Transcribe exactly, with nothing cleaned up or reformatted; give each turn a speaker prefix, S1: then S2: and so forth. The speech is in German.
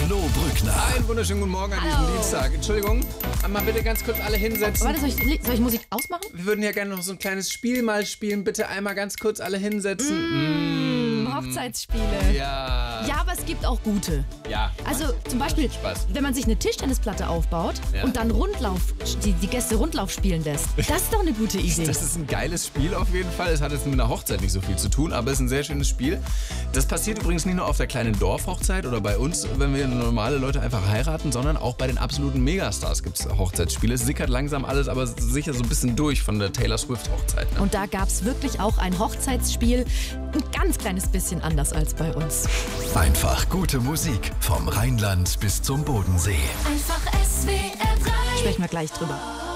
S1: Flo Brückner.
S2: Einen wunderschönen guten Morgen an diesem
S3: Hallo.
S2: Dienstag. Entschuldigung, mal bitte ganz kurz alle hinsetzen.
S3: Warte, soll ich, soll ich Musik ausmachen?
S2: Wir würden ja gerne noch so ein kleines Spiel mal spielen. Bitte einmal ganz kurz alle hinsetzen.
S3: Mm, Hochzeitsspiele.
S2: Ja.
S3: Ja, aber es gibt auch gute.
S2: Ja.
S3: Also zum Beispiel,
S2: Spaß.
S3: wenn man sich eine Tischtennisplatte aufbaut
S2: Ja.
S3: und dann Rundlauf, die, die Gäste Rundlauf spielen lässt. Das ist doch eine gute Idee.
S2: Das ist ein geiles Spiel auf jeden Fall. Es hat jetzt mit einer Hochzeit nicht so viel zu tun, aber es ist ein sehr schönes Spiel. Das passiert übrigens nicht nur auf der kleinen Dorfhochzeit oder bei uns, wenn wir normale Leute einfach heiraten, sondern auch bei den absoluten Megastars gibt es Hochzeitsspiele. Es sickert langsam alles, aber sicher so ein bisschen durch von der Taylor Swift-Hochzeit. Ne?
S3: Und da gab es wirklich auch ein Hochzeitsspiel, ein ganz kleines bisschen anders als bei uns.
S1: Einfach gute Musik vom Rheinland bis zum Bodensee.
S4: Einfach S W R drei.
S3: Sprechen wir gleich drüber.